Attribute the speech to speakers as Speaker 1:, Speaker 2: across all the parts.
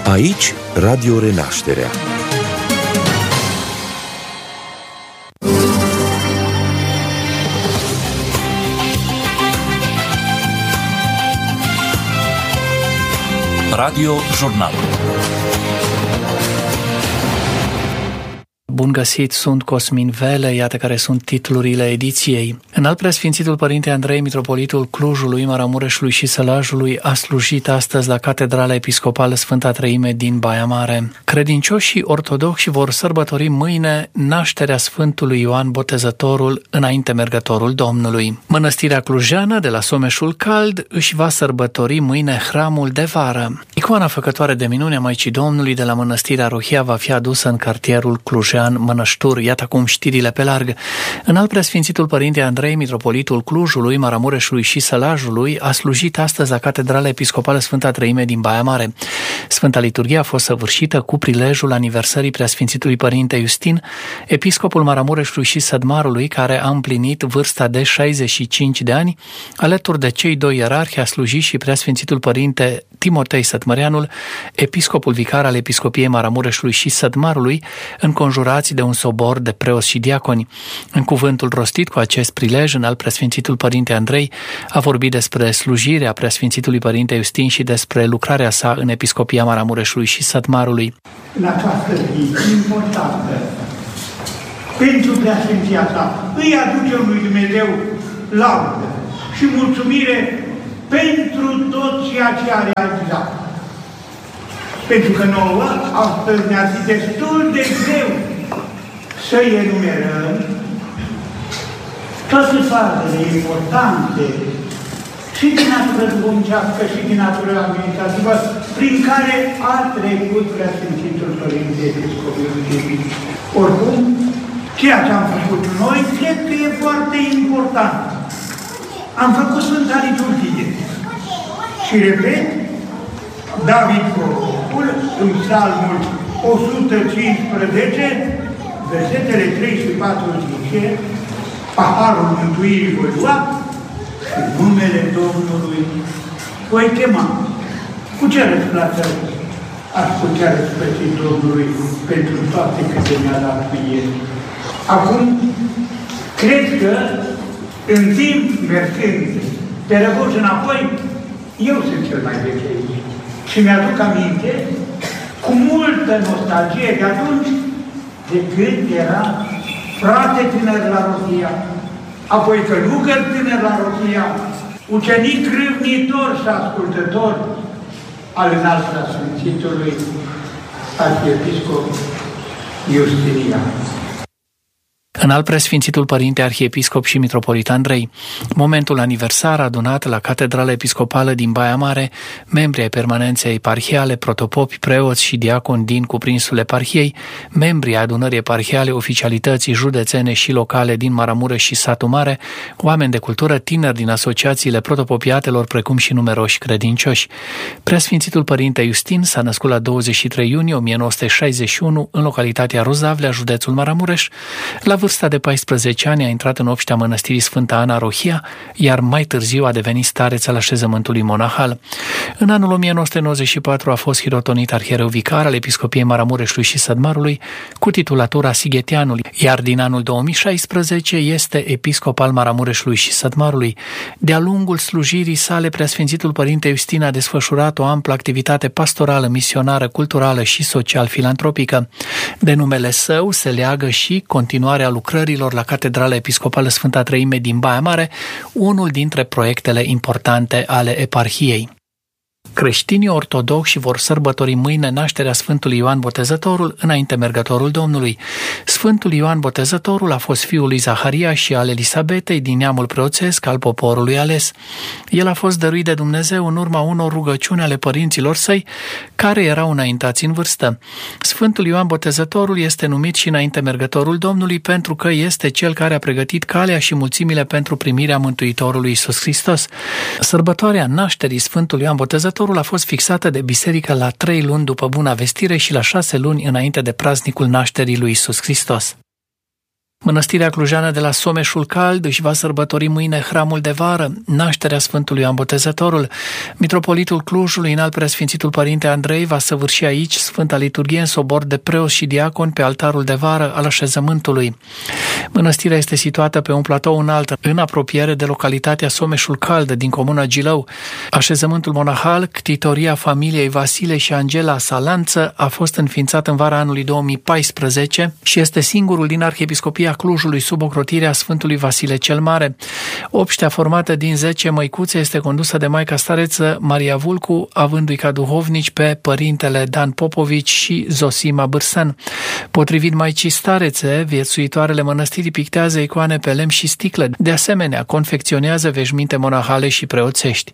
Speaker 1: Aici, Radio Renașterea.
Speaker 2: Radio Jurnal.
Speaker 3: Bun găsit, sunt Cosmin Vele, iată care sunt titlurile ediției. Înalt Preasfințitul Părinte Andrei, mitropolitul Clujului, Maramureșului și Sălajului, a slujit astăzi la Catedrala Episcopală Sfânta Treime din Baia Mare. Credincioșii ortodoxi vor sărbători mâine nașterea Sfântului Ioan Botezătorul, înainte mergătorul Domnului. Mănăstirea clujeană de la Someșul Cald își va sărbători mâine hramul de vară. Icoana făcătoare de minune a Maicii Domnului de la Mănăstirea Rohia va fi adusă în cartierul clujean Mănăștur. Iată acum știrile pe larg. Înalt Preasfințitul Părinte Andrei, mitropolitul Clujului, Maramureșului și Sălajului, a slujit astăzi la Catedrala Episcopală Sfânta Treime din Baia Mare. Sfânta Liturghie a fost săvârșită cu prilejul aniversării Preasfințitului Părinte Iustin, episcopul Maramureșului și Sădmarului, care a împlinit vârsta de 65 de ani. Alături de cei doi ierarhi a slujit și Preasfințitul Părinte Timotei Sătmăreanul, episcopul vicar al Episcopiei Maramureșului și Sădmarului, înconjurați de un sobor de preoți și diaconi. În cuvântul rostit cu acest prilej, Înalt Preasfințitul Părinte Andrei a vorbit despre slujirea Preasfințitului Părinte Iustin și despre lucrarea sa în Episcopia Maramureșului și Sădmarului.
Speaker 4: În această zi importantă, pentru Preasfinția sa, îi aducem lui Dumnezeu laudă și mulțumire pentru tot ceea ce a realizat. Pentru că nouă, astăzi ne-a zis destul de greu să enumerăm toate fazele importante și din natură duhovnicească și din natură administrativă prin care a trecut Preasfințitul Părinte Episcopul. Oricum, ceea ce am făcut noi, cred că e foarte important. Am făcut Sfânta Liturghie. Și repet, David Prorocul, în Psalmul 115, versetele 3 și 4 zice: paharul mântuirii voi lua și numele Domnului voi chema. Cu ce răsplată aș putea răsplăti Domnului pentru toate câte mi-a dat mie? Acum, cred că în timp mergând pe răboș înapoi, eu sunt cel mai vechi aici. Și mi-aduc aminte, cu multă nostalgie de atunci, de când era frate tânăr la Rohia, apoi călugăr tânăr la Rohia, ucenic râvnitor și ascultător al Înalt Preasfințitului Arhiepiscop Justinian.
Speaker 3: Înalt Preasfințitul Părinte Arhiepiscop și Mitropolit Andrei. Momentul aniversar adunat la Catedrala Episcopală din Baia Mare, membri ai permanenței eparhiale, protopopi, preoți și diaconi din cuprinsul eparhiei, membri ai adunării eparhiale, oficialității județene și locale din Maramureș și Satu Mare, oameni de cultură, tineri din asociațiile protopopiatelor, precum și numeroși credincioși. Preasfințitul Părinte Iustin s-a născut la 23 iunie 1961 în localitatea Rozavlea, județul Maramureș. La vârsta de 14 ani a intrat în obștea mănăstirii Sfânta Ana Rohia, iar mai târziu a devenit stareț al așezământului monahal. În anul 1994 a fost hirotonit arhiereu vicar al Episcopiei Maramureșului și Sădmarului cu titulatura Sigheteanului, iar din anul 2016 este episcop al Maramureșului și Sădmarului. De-a lungul slujirii sale, Preasfințitul Părinte Iustin a desfășurat o amplă activitate pastorală, misionară, culturală și social-filantropică. De numele său se leagă și continuarea lucrărilor la Catedrala Episcopală Sfânta Treime din Baia Mare, unul dintre proiectele importante ale eparhiei. Creștinii ortodoxi vor sărbători mâine nașterea Sfântului Ioan Botezătorul, înainte mergătorul Domnului. Sfântul Ioan Botezătorul a fost fiul lui Zaharia și al Elisabetei din neamul preoțesc al poporului ales. El a fost dăruit de Dumnezeu în urma unor rugăciuni ale părinților săi, care erau înaintați în vârstă. Sfântul Ioan Botezătorul este numit și înainte mergătorul Domnului pentru că este cel care a pregătit calea și mulțimile pentru primirea Mântuitorului Iisus Hristos. Sărbătoarea nașterii Sfântului Ioan Botezătorul a fost fixată de biserică la 3 luni după Buna Vestire și la 6 luni înainte de praznicul nașterii lui Iisus Hristos. Mănăstirea Clujană de la Someșul Cald își va sărbători mâine hramul de vară, nașterea Sfântului Ioan Botezătorul. Mitropolitul Clujului, Înalt Preasfințitul Părinte Andrei, va săvârși aici Sfânta Liturghie în sobor de preoți și diaconi pe altarul de vară al așezământului. Mănăstirea este situată pe un platou înalt, în apropiere de localitatea Someșul Cald din comuna Gilău. Așezământul monahal, ctitoria familiei Vasile și Angela Salanță, a fost înființat în vara anului 2014 și este singurul din Arhiepiscopia Clujului sub ocrotirea Sfântului Vasile cel Mare. Obștea formată din 10 măicuțe este condusă de Maica Stareță Maria Vulcu, avându-i ca duhovnici pe părintele Dan Popovici și Zosima Bârsan. Potrivit Maicii Starețe, viețuitoarele mănăstirii pictează icoane pe lemn și sticlă. De asemenea, confecționează veșminte monahale și preoțești.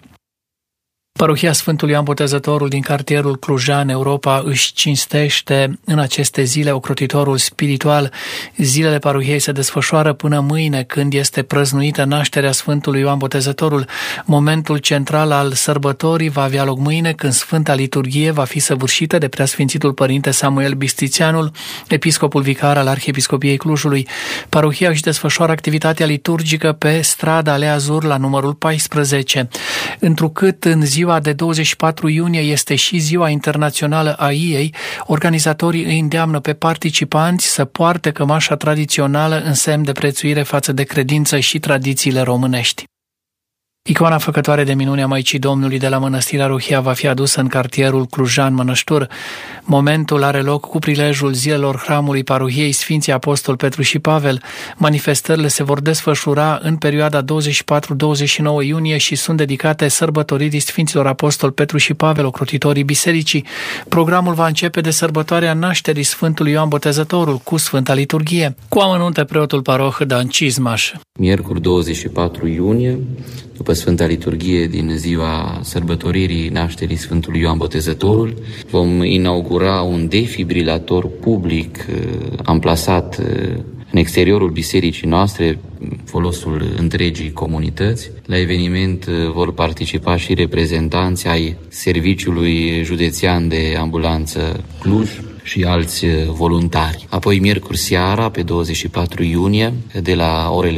Speaker 3: Parohia Sfântului Ioan Botezătorul din cartierul Clujan, Europa, își cinstește în aceste zile ocrotitorul spiritual. Zilele parohiei se desfășoară până mâine, când este prăznuită nașterea Sfântului Ioan Botezătorul. Momentul central al sărbătorii va avea loc mâine, când Sfânta Liturghie va fi săvârșită de Preasfințitul Părinte Samuel Bistițianul, episcopul vicar al Arhiepiscopiei Clujului. Parohia își desfășoară activitatea liturgică pe strada Alea Azur la numărul 14. Întrucât în ziua de 24 iunie este și Ziua Internațională a Iei, organizatorii îi îndeamnă pe participanți să poarte cămașa tradițională în semn de prețuire față de credință și tradițiile românești. Icoana făcătoare de minune a Maicii Domnului de la Mănăstirea Rohia va fi adusă în cartierul Clujan Mănăștur. Momentul are loc cu prilejul zilelor hramului parohiei Sfinții Apostol Petru și Pavel. Manifestările se vor desfășura în perioada 24-29 iunie și sunt dedicate sărbătoririi Sfinților Apostol Petru și Pavel, ocrotitorii bisericii. Programul va începe de sărbătoarea nașterii Sfântului Ioan Botezătorul cu Sfânta Liturghie. Cu amănunte preotul paroh Dan Cizmaș.
Speaker 2: Miercuri 24 iunie, după Sfânta Liturghie din ziua sărbătoririi nașterii Sfântului Ioan Botezătorul, vom inaugura un defibrilator public amplasat în exteriorul bisericii noastre, folosul întregii comunități. La eveniment vor participa și reprezentanți ai Serviciului Județean de Ambulanță Cluj și alți voluntari. Apoi, miercuri seara, pe 24 iunie, de la orele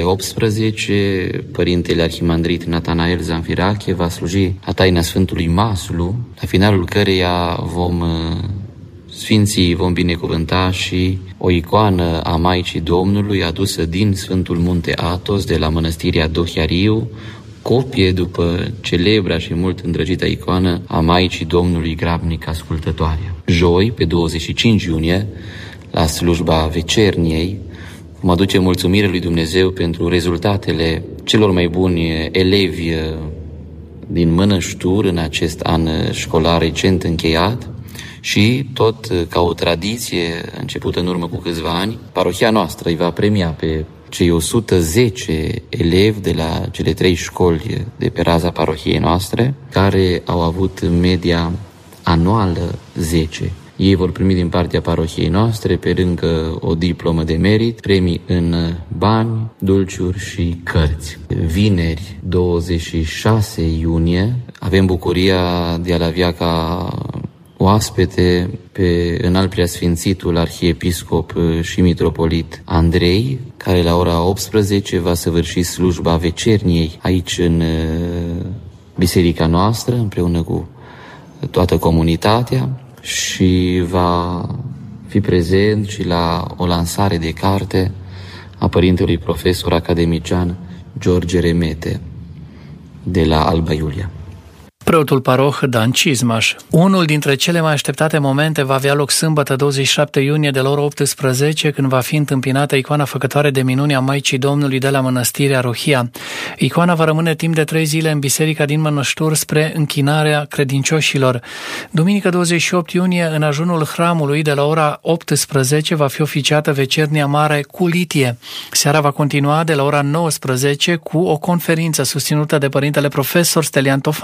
Speaker 2: 18, Părintele Arhimandrit Natanael Zanfirache va sluji la taina Sfântului Maslu, la finalul căreia Sfinții vom binecuvânta și o icoană a Maicii Domnului adusă din Sfântul Munte Athos de la Mănăstirea Dohiariu, copie după celebra și mult îndrăgită icoană a Maicii Domnului Grabnic Ascultătoare. Joi, pe 25 iunie, la slujba vecerniei, vom aduce mulțumire lui Dumnezeu pentru rezultatele celor mai buni elevi din Mănăștur în acest an școlar recent încheiat. Și tot ca o tradiție începută în urmă cu câțiva ani, parohia noastră îi va premia pe cei 110 elevi de la cele 3 școli de pe raza parohiei noastre, care au avut media anuală 10. Ei vor primi din partea parohiei noastre, pe lângă o diplomă de merit, premii în bani, dulciuri și cărți. Vineri, 26 iunie, avem bucuria de a-l avea ca oaspete pe Înalt Preasfințitul Arhiepiscop și Mitropolit Andrei, care la ora 18 va săvârși slujba vecerniei aici în biserica noastră, împreună cu toată comunitatea, și va fi prezent și la o lansare de carte a părintelui profesor academician George Remete de la Alba Iulia.
Speaker 3: Preotul paroh Dan Cizmaș. Unul dintre cele mai așteptate momente va avea loc sâmbătă 27 iunie de la ora 18, când va fi întâmpinată icoana făcătoare de minuni a Maicii Domnului de la Mănăstirea Rohia. Icoana va rămâne timp de 3 zile în biserica din Mănăștur spre închinarea credincioșilor. Duminică 28 iunie, în ajunul hramului, de la ora 18, va fi oficiată vecernia mare cu litie. Seara va continua de la ora 19 cu o conferință susținută de părintele profesor Stelian Tofană,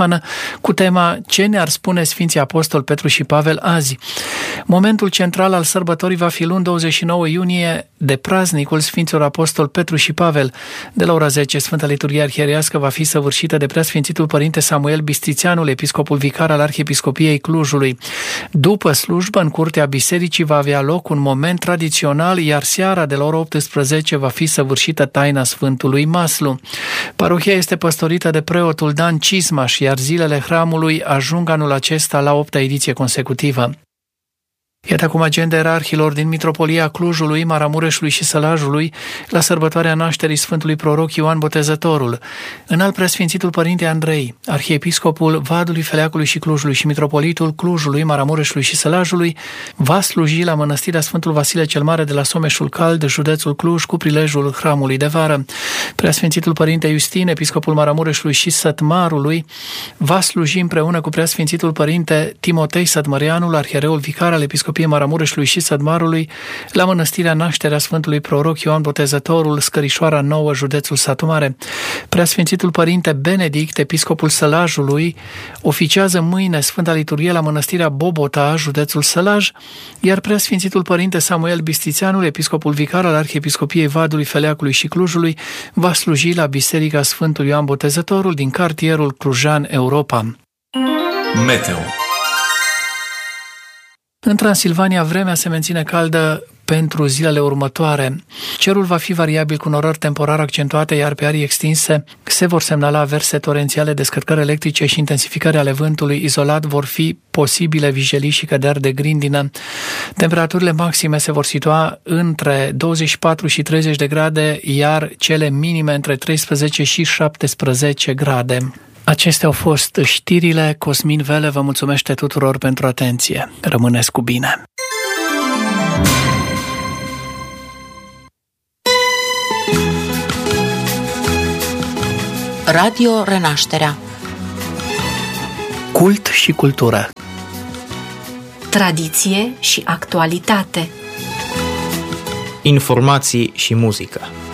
Speaker 3: cu tema Ce ne-ar spune Sfinții Apostoli Petru și Pavel azi? Momentul central al sărbătorii va fi luni 29 iunie de praznicul Sfinților Apostoli Petru și Pavel. De la ora 10, Sfânta Liturghie Arhierească va fi săvârșită de Preasfințitul Părinte Samuel Bistrițeanul, episcopul vicar al Arhiepiscopiei Clujului. După slujbă, în curtea bisericii va avea loc un moment tradițional, iar seara de la ora 18 va fi săvârșită taina Sfântului Maslu. Parohia este păstorită de preotul Dan Cismaș, iar zilele hramului ajung anul acesta la 8-a ediție consecutivă. Iată acum agenda ierarhilor din Mitropolia Clujului, Maramureșului și Sălajului la sărbătoarea nașterii Sfântului Proroc Ioan Botezătorul. Înalt Preasfințitul Părinte Andrei, arhiepiscopul Vadului, Feleacului și Clujului și mitropolitul Clujului, Maramureșului și Sălajului, va sluji la mănăstirea Sfântul Vasile cel Mare de la Someșul Cald, județul Cluj, cu prilejul hramului de vară. Preasfințitul Părinte Iustin, episcopul Maramureșului și Sătmarului, va sluji împreună cu Preasfințitul Părinte Timotei Sătmăreanul, arhiereul vicar al Episcopiei Maramureșului și Sătmarului, la mănăstirea Nașterea Sfântului Proroc Ioan Botezătorul, Scărișoara Nouă, județul Satu Mare. Preasfințitul Părinte Benedict, episcopul Sălajului, oficiază mâine Sfânta Liturghie la mănăstirea Bobota, județul Sălaj, iar Preasfințitul Părinte Samuel Bistrițeanul, episcopul vicar al Arhiepiscopiei Vadului, Feleacului și Clujului, va sluji la Biserica Sfântul Ioan Botezătorul din cartierul clujan Europa.
Speaker 5: Meteo.
Speaker 3: În Transilvania, vremea se menține caldă pentru zilele următoare. Cerul va fi variabil cu norări temporar accentuate, iar pe arii extinse se vor semnala averse torențiale, descărcări electrice și intensificări ale vântului. Izolat vor fi posibile vijelii și căderi de grindină. Temperaturile maxime se vor situa între 24 și 30 de grade, iar cele minime între 13 și 17 grade. Acestea au fost știrile. Cosmin Vele vă mulțumește tuturor pentru atenție. Rămâneți cu bine!
Speaker 6: Radio Renașterea.
Speaker 3: Cult și cultură.
Speaker 6: Tradiție și actualitate.
Speaker 7: Informații și muzică.